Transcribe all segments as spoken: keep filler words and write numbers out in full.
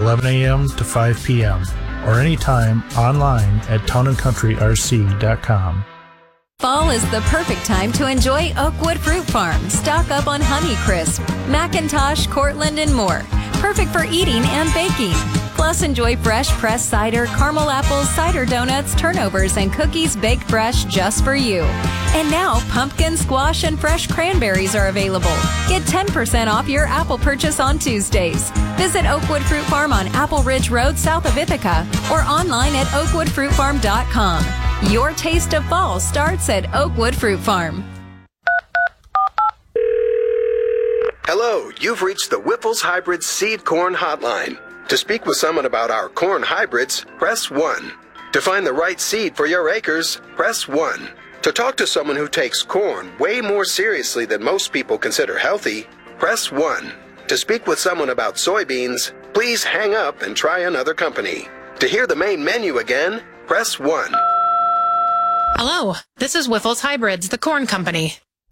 eleven a.m. to five p.m. or anytime online at town and country r c dot com. Fall is the perfect time to enjoy Oakwood Fruit Farm. Stock up on Honeycrisp, Macintosh, Cortland, and more. Perfect for eating and baking. Plus, enjoy fresh pressed cider, caramel apples, cider donuts, turnovers, and cookies baked fresh just for you. And now, pumpkin, squash, and fresh cranberries are available. Get ten percent off your apple purchase on Tuesdays. Visit Oakwood Fruit Farm on Apple Ridge Road south of Ithaca or online at oakwood fruit farm dot com. Your taste of fall starts at Oakwood Fruit Farm. Hello, you've reached the Whipple's Hybrid Seed Corn Hotline. To speak with someone about our corn hybrids, press one. To find the right seed for your acres, press one. To talk to someone who takes corn way more seriously than most people consider healthy, press one. To speak with someone about soybeans, please hang up and try another company. To hear the main menu again, press one. Hello, this is Whiffles Hybrids, the corn company.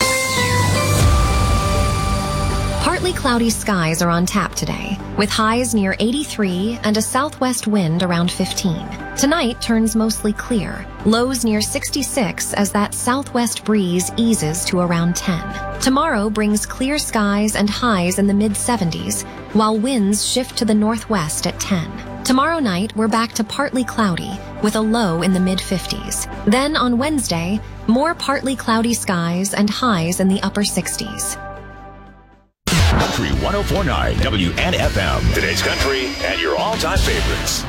Partly cloudy skies are on tap today, with highs near eighty-three and a southwest wind around fifteen. Tonight turns mostly clear, lows near sixty-six as that southwest breeze eases to around ten. Tomorrow brings clear skies and highs in the mid seventies, while winds shift to the northwest at ten. Tomorrow night, we're back to partly cloudy, with a low in the mid fifties. Then on Wednesday, more partly cloudy skies and highs in the upper sixties. Country one oh four point nine W N F M. Today's country and your all-time favorites.